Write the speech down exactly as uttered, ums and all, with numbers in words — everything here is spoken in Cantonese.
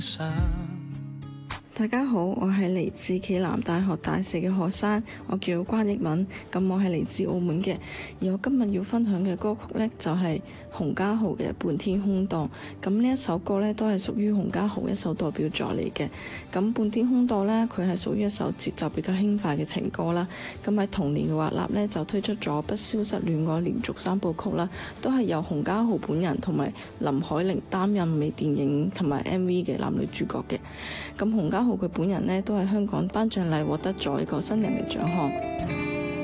大家好，我係嚟自暨南大學大四嘅學生，我叫關憶敏，咁我係嚟自澳門嘅，而我今日要分享嘅歌曲呢，就係洪嘉豪嘅《半天空檔》，咁呢一首歌呢，都係屬於洪嘉豪一首代表作嚟嘅。咁《半天空檔》呢，佢係屬於一首節奏比較輕快嘅情歌啦。咁喺同年嘅華納呢，就推出咗《不消失戀愛》連續三部曲啦，都係由洪嘉豪本人同埋林海玲擔任微電影同埋 M V 嘅男女主角嘅。咁洪嘉豪佢本人呢，都係香港頒獎禮獲得咗一個新人嘅獎項。